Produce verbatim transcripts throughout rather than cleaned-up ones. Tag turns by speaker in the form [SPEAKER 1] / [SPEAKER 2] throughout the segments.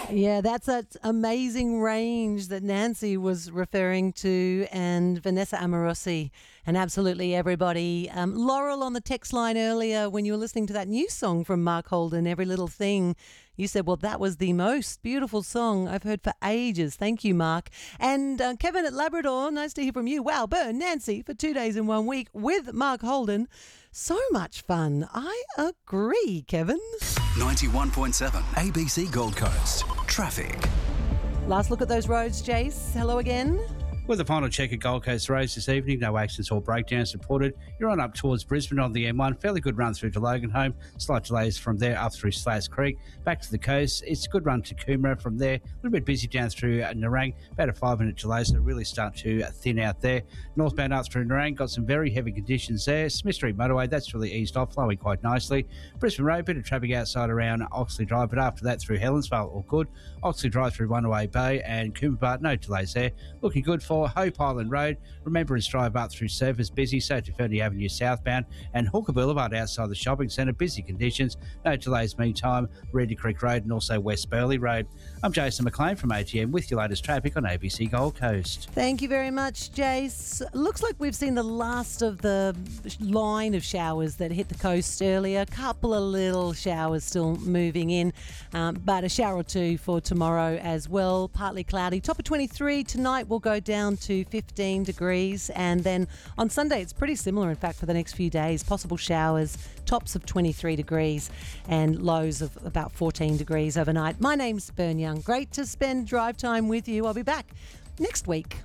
[SPEAKER 1] Yeah, that's that amazing range that Nancy was referring to, and Vanessa Amorosi, and absolutely everybody. Um, Laurel on the text line earlier when you were listening to that new song from Mark Holden, Every Little Thing, you said, well, that was the most beautiful song I've heard for ages. Thank you, Mark. And uh, Kevin at Labrador, nice to hear from you. Wow, burn Nancy for two days in one week with Mark Holden. So much fun. I agree, Kevin.
[SPEAKER 2] ninety-one point seven A B C Gold Coast. Traffic.
[SPEAKER 1] Last look at those roads, Jace. Hello again.
[SPEAKER 3] With a final check at Gold Coast roads this evening, no accidents or breakdowns reported. You're on up towards Brisbane on the M one. Fairly good run through to Loganholme. Slight delays from there up through Slats Creek. Back to the coast. It's a good run to Coomera from there. A little bit busy down through Nerang. About a five-minute delay, so really start to thin out there. Northbound up through Nerang, got some very heavy conditions there. Smith Street Motorway, that's really eased off, flowing quite nicely. Brisbane Road, bit of traffic outside around Oxley Drive, but after that through Helensvale, all good. Oxley Drive through Runaway Bay and Coomera, no delays there. Looking good for Hope Island Road. Remembrance Drive up through Surfers, busy. So to Fernie Avenue southbound and Hooker Boulevard outside the shopping centre, busy conditions. No delays meantime. Reedy Creek Road and also West Burley Road. I'm Jason McLean from A T M with your latest traffic on A B C Gold Coast.
[SPEAKER 1] Thank you very much, Jace. Looks like we've seen the last of the line of showers that hit the coast earlier. A couple of little showers still moving in, um, but a shower or two for tomorrow as well. Partly cloudy. Top of twenty-three. Tonight will go down to fifteen degrees, and then on Sunday it's pretty similar in fact for the next few days. Possible showers, tops of twenty-three degrees and lows of about fourteen degrees overnight. My name's Bern Young. Great to spend drive time with you. I'll be back next week.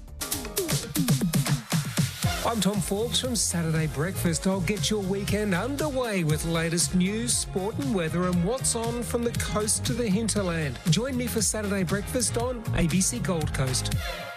[SPEAKER 4] I'm Tom Forbes from Saturday Breakfast. I'll get your weekend underway with latest news, sport and weather and what's on from the coast to the hinterland. Join me for Saturday Breakfast on A B C Gold Coast.